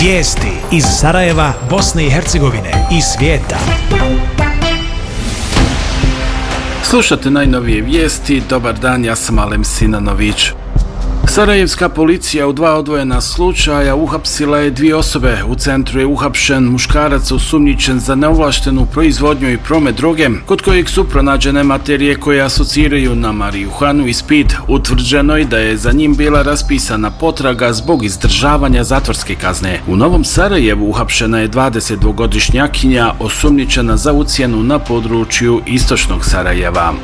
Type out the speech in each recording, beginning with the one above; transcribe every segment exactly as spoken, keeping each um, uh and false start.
Vijesti iz Sarajeva, Bosne i Hercegovine i svijeta. Slušate najnovije vijesti. Dobar dan, ja sam Alem Sinanović. Sarajevska policija u dva odvojena slučaja uhapsila je dvije osobe. U centru je uhapšen muškarac osumnjičen za neovlaštenu proizvodnju i promet droge, kod kojeg su pronađene materije koje asociraju na marihuanu i speed. Utvrđeno je da je za njim bila raspisana potraga zbog izdržavanja zatvorske kazne. U Novom Sarajevu uhapšena je dvadesetdvogodišnjakinja osumnjičena za ucjenu na području istočnog Sarajeva.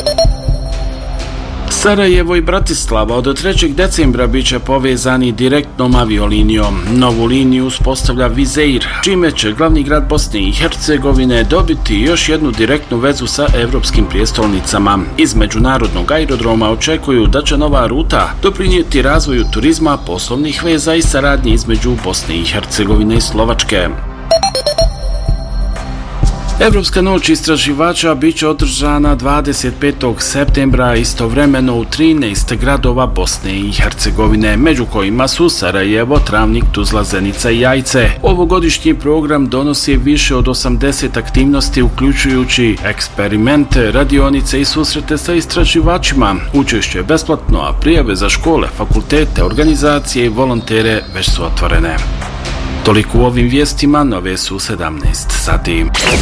Sarajevo i Bratislava od trećeg decembra bit će povezani direktnom aviolinijom. Novu liniju uspostavlja Wizz Air, čime će glavni grad Bosne i Hercegovine dobiti još jednu direktnu vezu sa evropskim prijestolnicama. Iz međunarodnog aerodroma očekuju da će nova ruta doprinijeti razvoju turizma, poslovnih veza i saradnje između Bosne i Hercegovine i Slovačke. Evropska noć istraživača bit će održana dvadeset petog septembra istovremeno u trinaest gradova Bosne i Hercegovine, među kojima su Sarajevo, Travnik, Tuzla, Zenica i Jajce. Ovogodišnji program donosi više od osamdeset aktivnosti, uključujući eksperimente, radionice i susrete sa istraživačima. Učešće je besplatno, a prijave za škole, fakultete, organizacije i volontere već su otvorene. Toliko u ovim vijestima, nove su sedamnaest sati.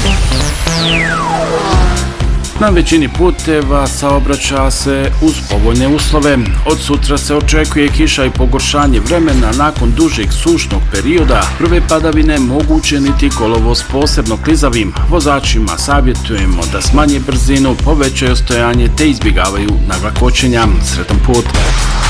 Na većini puteva saobraća se uz povoljne uslove. Od sutra se očekuje kiša i pogoršanje vremena nakon dužeg sušnog perioda. Prve padavine mogu učiniti kolovoz posebno klizavim. Vozačima savjetujemo da smanje brzinu, povećaju ostojanje te izbjegavaju nagla kočenja. Sretan put!